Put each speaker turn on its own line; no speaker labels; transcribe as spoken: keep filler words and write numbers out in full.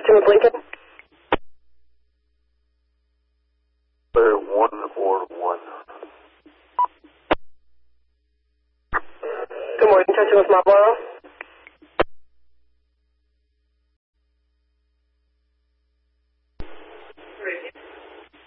Touching with Lincoln.
Clear one or one.
Good morning. Touching with Marlboro.